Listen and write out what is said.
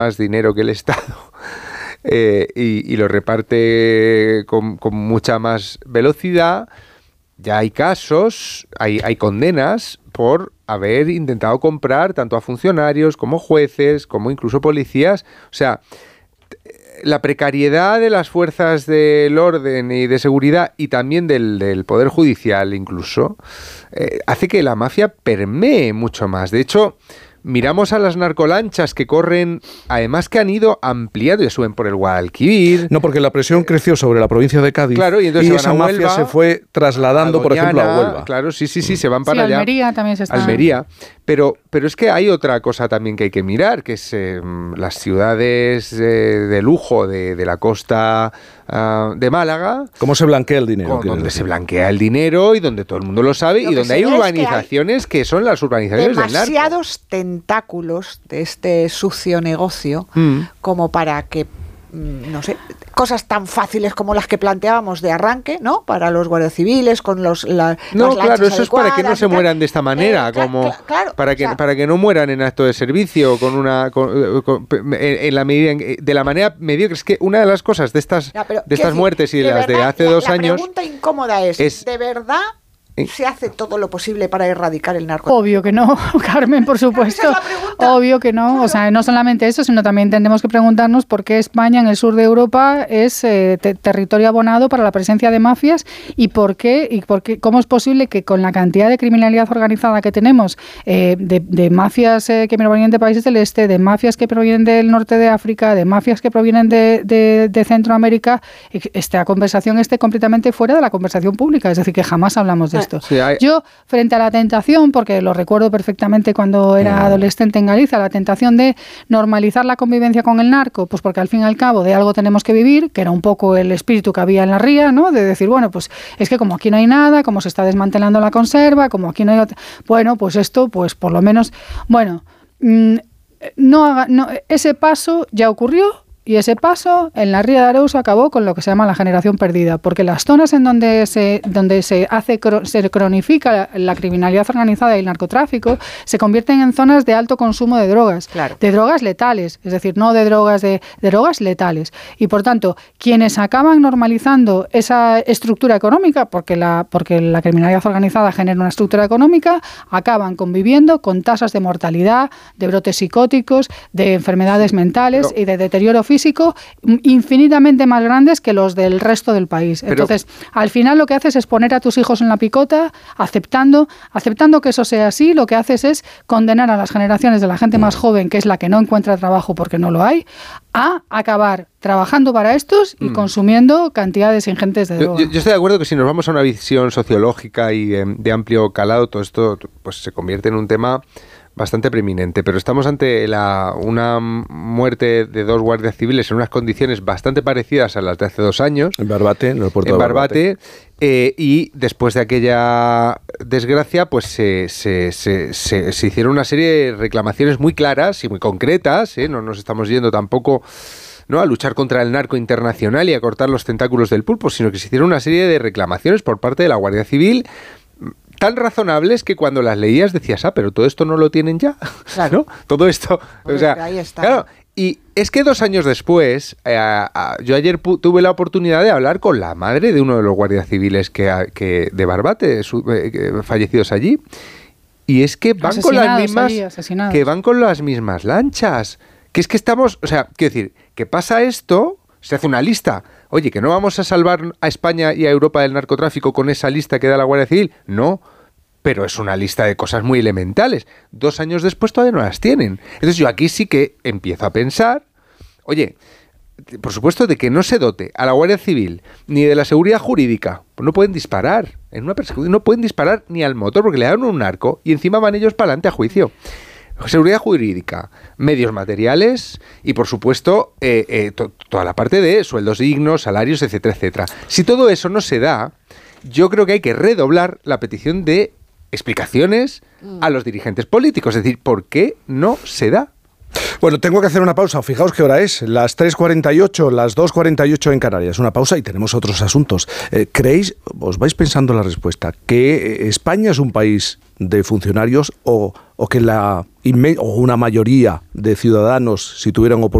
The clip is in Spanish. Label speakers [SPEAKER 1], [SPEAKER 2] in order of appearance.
[SPEAKER 1] más dinero que el Estado y lo reparte con mucha más velocidad. Ya hay casos, hay condenas por haber intentado comprar tanto a funcionarios como jueces, como incluso policías. O sea, la precariedad de las fuerzas del orden y de seguridad y también del Poder Judicial incluso, hace que la mafia permee mucho más. De hecho, miramos a las narcolanchas que corren, además que han ido ampliando y suben por el Guadalquivir.
[SPEAKER 2] No, porque la presión creció sobre la provincia de Cádiz,
[SPEAKER 1] claro, y entonces
[SPEAKER 2] esa mafia se fue trasladando, por ejemplo, a Huelva.
[SPEAKER 1] Claro, sí, se van para allá.
[SPEAKER 3] Almería también se está...
[SPEAKER 1] Almería. Pero es que hay otra cosa también que hay que mirar, que es las ciudades de lujo de la costa de Málaga.
[SPEAKER 2] ¿Cómo se blanquea el dinero?
[SPEAKER 1] Donde se blanquea el dinero y donde todo el mundo lo sabe y donde hay urbanizaciones que son las urbanizaciones del narco.
[SPEAKER 4] Demasiados tentáculos de este sucio negocio como para que, no sé, cosas tan fáciles como las que planteábamos de arranque, ¿no? Para los guardias civiles, con las
[SPEAKER 1] no, claro, eso es para que no se mueran de esta manera, para que no mueran en acto de servicio, en la medida de la manera mediocre. Es que una de las cosas de estas muertes y de las de hace 2 años.
[SPEAKER 4] La pregunta incómoda es ¿de verdad se hace todo lo posible para erradicar el narcotráfico?
[SPEAKER 3] Obvio que no, Carmen, por supuesto.
[SPEAKER 4] Esa es la pregunta.
[SPEAKER 3] Obvio que no. Claro. O sea, no solamente eso, sino también tendremos que preguntarnos por qué España, en el sur de Europa, es territorio abonado para la presencia de mafias y por qué, cómo es posible que con la cantidad de criminalidad organizada que tenemos, de mafias que provienen de países del este, de mafias que provienen del norte de África, de mafias que provienen de Centroamérica, esta conversación esté completamente fuera de la conversación pública. Es decir, que jamás hablamos de esto. Sí, yo, frente a la tentación, porque lo recuerdo perfectamente cuando era adolescente en Galicia, la tentación de normalizar la convivencia con el narco, pues porque al fin y al cabo de algo tenemos que vivir, que era un poco el espíritu que había en la ría, ¿no? De decir, bueno, pues es que como aquí no hay nada, como se está desmantelando la conserva, como aquí no hay bueno, pues esto, pues por lo menos, bueno, ese paso ya ocurrió. Y ese paso en la Ría de Arousa acabó con lo que se llama la generación perdida, porque las zonas en donde se cronifica la criminalidad organizada y el narcotráfico se convierten en zonas de alto consumo de drogas, de drogas letales, es decir, no de drogas de drogas letales. Y por tanto, quienes acaban normalizando esa estructura económica, porque la criminalidad organizada genera una estructura económica, acaban conviviendo con tasas de mortalidad, de brotes psicóticos, de enfermedades mentales y de deterioro físico infinitamente más grandes que los del resto del país. Entonces, al final lo que haces es poner a tus hijos en la picota, aceptando que eso sea así, lo que haces es condenar a las generaciones de la gente más joven, que es la que no encuentra trabajo porque no lo hay, a acabar trabajando para estos y consumiendo cantidades ingentes de droga.
[SPEAKER 1] Yo estoy de acuerdo que si nos vamos a una visión sociológica y de amplio calado, todo esto pues se convierte en un tema bastante preeminente, pero estamos ante una muerte de 2 guardias civiles en unas condiciones bastante parecidas a las de hace 2 años.
[SPEAKER 2] En Barbate, en el aeropuerto de Barbate.
[SPEAKER 1] Y después de aquella desgracia, pues se hicieron una serie de reclamaciones muy claras y muy concretas, no nos estamos yendo tampoco a luchar contra el narco internacional y a cortar los tentáculos del pulpo, sino que se hicieron una serie de reclamaciones por parte de la Guardia Civil tan razonables que cuando las leías decías, pero todo esto no lo tienen ya,
[SPEAKER 4] claro.
[SPEAKER 1] ¿no? Todo esto,
[SPEAKER 4] ahí está.
[SPEAKER 1] Claro, y es que 2 años después, yo ayer tuve la oportunidad de hablar con la madre de uno de los guardias civiles que de Barbate, fallecidos allí, y es que van con las mismas lanchas, que es que estamos, quiero decir, que pasa esto, se hace una lista. Oye, ¿que no vamos a salvar a España y a Europa del narcotráfico con esa lista que da la Guardia Civil? No, pero es una lista de cosas muy elementales. 2 años después todavía no las tienen. Entonces yo aquí sí que empiezo a pensar, oye, por supuesto de que no se dote a la Guardia Civil ni de la seguridad jurídica, pues no pueden disparar en una persecución, no pueden disparar ni al motor porque le dan un narco y encima van ellos para adelante a juicio. Seguridad jurídica, medios materiales y, por supuesto, toda la parte de sueldos dignos, salarios, etcétera, etcétera. Si todo eso no se da, yo creo que hay que redoblar la petición de explicaciones a los dirigentes políticos. Es decir, ¿por qué no se da?
[SPEAKER 2] Bueno, tengo que hacer una pausa. Fijaos qué hora es. Las 3:48, las 2:48 en Canarias. Una pausa y tenemos otros asuntos. ¿Creéis, os vais pensando la respuesta, que España es un país de funcionarios o que o una mayoría de ciudadanos, si tuvieran oportunidad